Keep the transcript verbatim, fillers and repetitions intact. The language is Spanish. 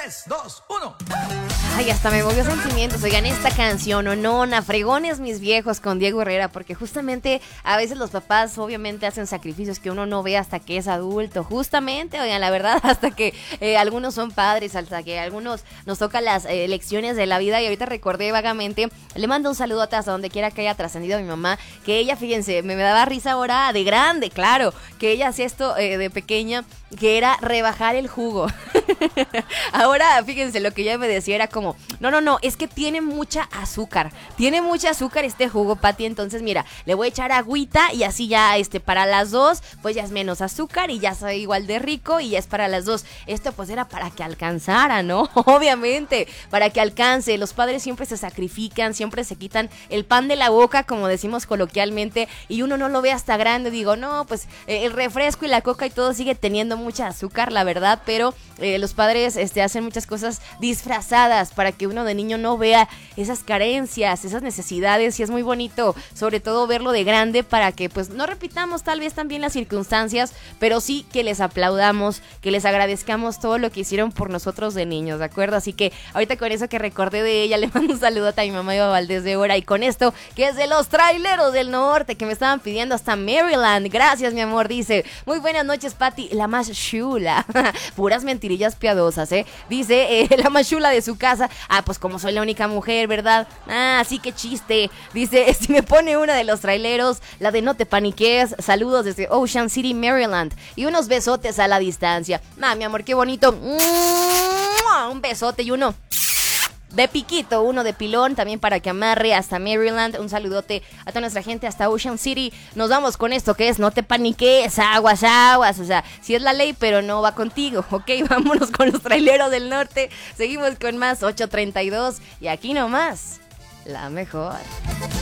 tres, dos, uno. Ay, hasta me movió sentimientos. Oigan, esta canción, o no, fregones mis viejos con Diego Herrera, porque justamente a veces los papás obviamente hacen sacrificios que uno no ve hasta que es adulto. Justamente, oigan, la verdad, hasta que eh, algunos son padres, hasta que algunos nos tocan las eh, lecciones de la vida. Y ahorita recordé vagamente, le mando un saludo hasta donde quiera que haya trascendido a mi mamá, que ella, fíjense, me, me daba risa ahora de grande, claro, que ella hacía esto eh, de pequeña, que era rebajar el jugo. Ahora, fíjense, lo que ella me decía era como, no, no, no, es que tiene mucha azúcar, tiene mucha azúcar este jugo, Pati, entonces mira, le voy a echar agüita y así ya, este, para las dos, pues ya es menos azúcar y ya sabe igual de rico y ya es para las dos. Esto pues era para que alcanzara, ¿no? Obviamente, para que alcance. Los padres siempre se sacrifican, siempre se quitan el pan de la boca, como decimos coloquialmente, y uno no lo ve hasta grande. Digo, no, pues eh, el refresco y la coca y todo sigue teniendo mucha azúcar, la verdad, pero eh, los padres este, hacen muchas cosas disfrazadas para que uno de niño no vea esas carencias, esas necesidades, y es muy bonito, sobre todo verlo de grande, para que pues no repitamos tal vez también las circunstancias, pero sí que les aplaudamos, que les agradezcamos todo lo que hicieron por nosotros de niños, ¿de acuerdo? Así que ahorita con eso que recordé de ella, le mando un saludo a mi mamá Eva Valdés de Hora, y con esto que es de los traileros del norte, que me estaban pidiendo hasta Maryland. Gracias, mi amor, dice, muy buenas noches, Pati, la más chula. Puras mentirillas piadosas, ¿eh? Dice, eh, la más chula de su casa. Ah, pues como soy la única mujer, ¿verdad? Ah, sí, qué chiste. Dice, si me pone una de los traileros, la de No te paniques. Saludos desde Ocean City, Maryland. Y unos besotes a la distancia. Ah, mi amor, qué bonito. Un besote y uno de piquito, uno de pilón, también para que amarre hasta Maryland. Un saludote a toda nuestra gente hasta Ocean City. Nos vamos con esto que es No te paniques, aguas, aguas. O sea, sí es la ley, pero no va contigo, ¿ok? Vámonos con los traileros del norte. Seguimos con más ocho treinta y dos y aquí nomás, la mejor.